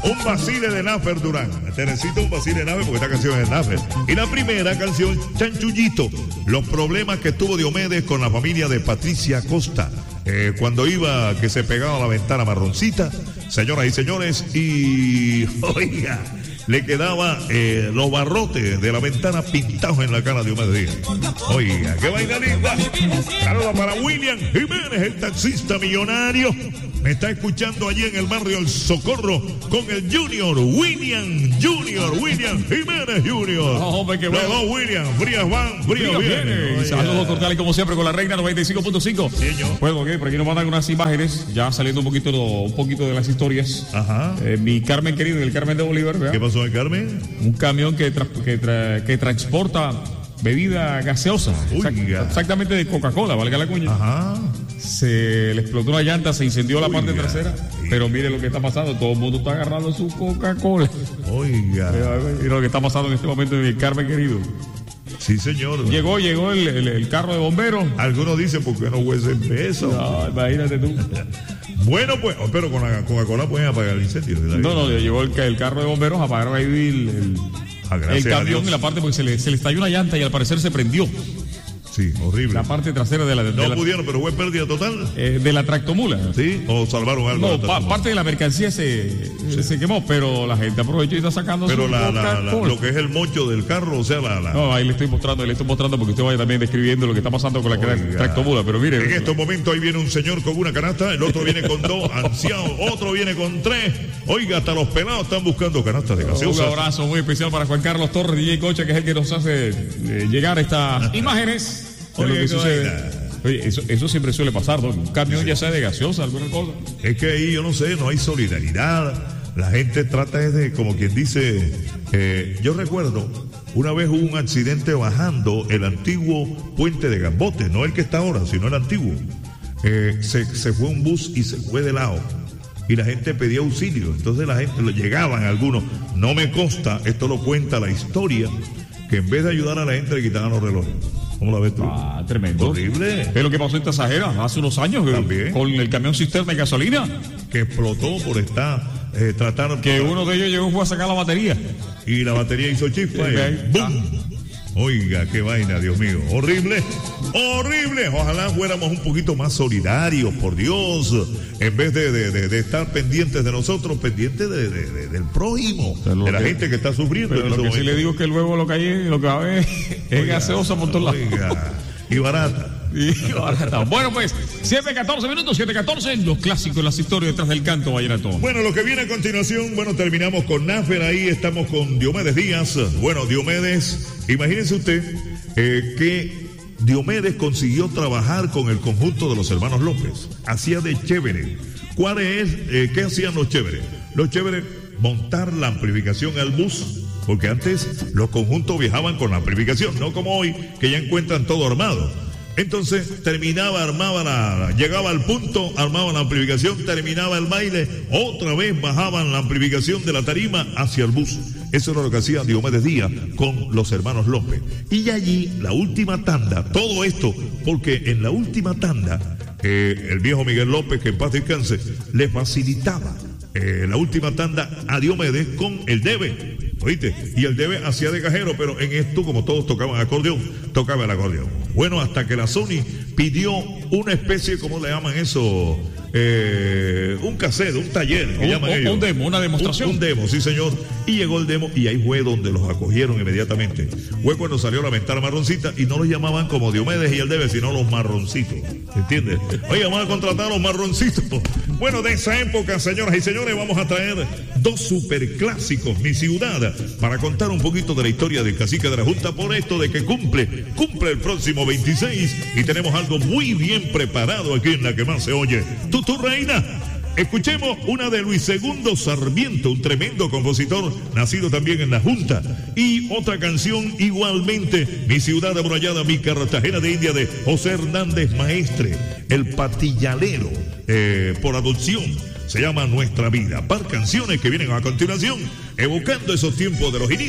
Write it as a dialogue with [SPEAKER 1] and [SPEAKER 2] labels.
[SPEAKER 1] un vacile de Nafer Durán. Te necesito un vacile de Nafer porque esta canción es de Nafer. Y la primera canción, Chanchullito. Los problemas que tuvo Diomedes con la familia de Patricia Costa. Cuando iba, que se pegaba a la ventana marroncita, señoras y señores, y oiga, le quedaba los barrotes de la ventana pintados en la cara de Diomedes Díaz. Oiga, qué vaina linda. Saludos para William Jiménez, el taxista millonario. Me está escuchando allí en el barrio El Socorro con el Junior William Jiménez Junior.
[SPEAKER 2] Oh, hombre, qué bueno.
[SPEAKER 1] Los dos William, frías van, frías vienen.
[SPEAKER 2] Saludos cordiales como siempre con la Reina 95.5.
[SPEAKER 1] Sí, señor.
[SPEAKER 2] Bueno, ok, por aquí nos mandan unas imágenes, ya saliendo un poquito de las historias.
[SPEAKER 1] Ajá.
[SPEAKER 2] Mi Carmen querido, el Carmen de Bolívar, ¿verdad?
[SPEAKER 1] ¿Qué pasó en Carmen?
[SPEAKER 2] Un camión que transporta bebida gaseosa. Exactamente de Coca-Cola, valga la cuña.
[SPEAKER 1] Ajá.
[SPEAKER 2] Se le explotó una llanta, se incendió la parte trasera. Pero mire lo que está pasando, todo el mundo está agarrando su Coca-Cola.
[SPEAKER 1] Oiga.
[SPEAKER 2] Mira lo que está pasando en este momento, mi Carmen querido.
[SPEAKER 1] Sí, señor.
[SPEAKER 2] Llegó el carro de bomberos.
[SPEAKER 1] Algunos dicen, ¿por qué no huesen peso?
[SPEAKER 2] No, imagínate tú.
[SPEAKER 1] Bueno, pues, pero con la Coca-Cola pueden apagar el incendio.
[SPEAKER 2] No, llegó el carro de bomberos, apagaron ahí el camión y la parte, porque se le estalló una llanta y al parecer se prendió.
[SPEAKER 1] Sí, horrible.
[SPEAKER 2] La parte trasera de la...
[SPEAKER 1] No pudieron, pero fue pérdida total.
[SPEAKER 2] De la tractomula.
[SPEAKER 1] Sí, o salvaron algo.
[SPEAKER 2] No, parte de la mercancía se quemó, pero la gente aprovechó y está sacando
[SPEAKER 1] pero
[SPEAKER 2] su
[SPEAKER 1] lo que es el mocho del carro, o sea,
[SPEAKER 2] No, ahí le estoy mostrando porque usted vaya también describiendo lo que está pasando con la tractomula, pero mire...
[SPEAKER 1] En estos momentos ahí viene un señor con una canasta, el otro viene con dos ancianos, otro viene con tres. Oiga, hasta los pelados están buscando canastas de gaseosa.
[SPEAKER 2] Un abrazo muy especial para Juan Carlos Torres, DJ Cocha, que es el que nos hace llegar estas imágenes. Oye, eso siempre suele pasar, ¿no? Un camión ya sea de gaseosa, alguna cosa.
[SPEAKER 1] Es que ahí, yo no sé, no hay solidaridad. La gente trata de, como quien dice, yo recuerdo, una vez hubo un accidente bajando el antiguo puente de Gambote, no el que está ahora, sino el antiguo. Se fue un bus y se fue de lado. Y la gente pedía auxilio. Entonces la gente, llegaban algunos. No me consta, esto lo cuenta la historia, que en vez de ayudar a la gente le quitaban los relojes. ¿Cómo la ves tú?
[SPEAKER 2] Tremendo.
[SPEAKER 1] Horrible.
[SPEAKER 2] Es lo que pasó en Tasajera hace unos años.
[SPEAKER 1] También.
[SPEAKER 2] Con el camión cisterna de gasolina.
[SPEAKER 1] Que explotó por estar tratando.
[SPEAKER 2] Que uno de ellos fue a sacar la batería.
[SPEAKER 1] Y la batería hizo chispa. ¡Bum! Oiga, qué vaina, Dios mío. Horrible. Horrible. Ojalá fuéramos un poquito más solidarios, por Dios. En vez de estar pendientes de nosotros, pendientes del prójimo. De la gente que está sufriendo.
[SPEAKER 2] Pero lo que sí le digo es que luego lo que va a ver es gaseosa por todos lados.
[SPEAKER 1] Oiga, y barata.
[SPEAKER 2] Bueno, pues 7:14 minutos, 7:14, los clásicos, las historias detrás del canto vallenato.
[SPEAKER 1] Bueno, lo que viene a continuación, terminamos con Nafer, ahí estamos con Diomedes Díaz. Bueno, Diomedes, imagínense usted que Diomedes consiguió trabajar con el conjunto de los hermanos López. Hacía de chévere. ¿Qué hacían los chéveres? Los chéveres, montar la amplificación al bus. Porque antes los conjuntos viajaban con la amplificación, no como hoy, que ya encuentran todo armado. Entonces llegaba al punto, armaban la amplificación, terminaba el baile, otra vez bajaban la amplificación de la tarima hacia el bus. Eso era lo que hacía Diomedes Díaz con los hermanos López. Y allí, la última tanda, todo esto, porque en la última tanda, el viejo Miguel López, que en paz descanse, le facilitaba la última tanda a Diomedes con el debe. ¿Oíste? Y el debe hacía de cajero, pero en esto, como todos tocaban acordeón, tocaba el acordeón. Bueno, hasta que la Sony pidió una especie, ¿cómo le llaman eso? Un cassette, un taller, que llaman ellos.
[SPEAKER 2] Un demo, una demostración.
[SPEAKER 1] Un demo, sí señor. Y llegó el demo y ahí fue donde los acogieron inmediatamente. Fue cuando salió la ventana marroncita y no los llamaban como Diomedes y el debe, sino los marroncitos. ¿Entiendes? Oye, vamos a contratar a los marroncitos. Bueno, de esa época, señoras y señores, vamos a traer dos superclásicos, Mi Ciudad, para contar un poquito de la historia del cacique de la Junta, por esto de que cumple el próximo 26 y tenemos algo muy bien preparado aquí en La Que Más Se Oye. Tu reina. Escuchemos una de Luis II Sarmiento, un tremendo compositor, nacido también en la Junta. Y otra canción igualmente, Mi Ciudad Amurallada, Mi Cartagena de India, de José Hernández Maestre, el patillalero, por adopción. Se llama Nuestra Vida. Par canciones que vienen a continuación, evocando esos tiempos de los inicios.